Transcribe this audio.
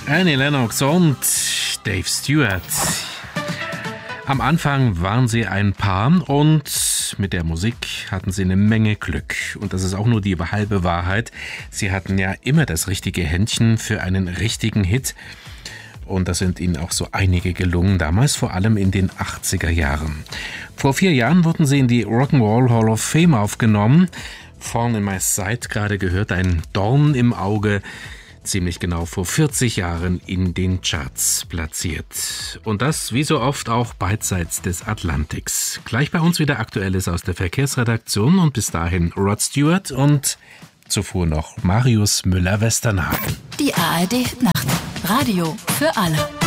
Annie Lennox und Dave Stewart. Am Anfang waren sie ein Paar und mit der Musik hatten sie eine Menge Glück. Und das ist auch nur die halbe Wahrheit. Sie hatten ja immer das richtige Händchen für einen richtigen Hit. Und da sind ihnen auch so einige gelungen, damals vor allem in den 80er Jahren. Vor 4 Jahren wurden sie in die Rock'n'Roll Hall of Fame aufgenommen. Fall in My Sight gerade gehört, ein Dorn im Auge, ziemlich genau vor 40 Jahren in den Charts platziert. Und das, wie so oft, auch beidseits des Atlantiks. Gleich bei uns wieder Aktuelles aus der Verkehrsredaktion und bis dahin Rod Stewart und zuvor noch Marius Müller-Westernhagen. Die ARD Nacht. Radio für alle.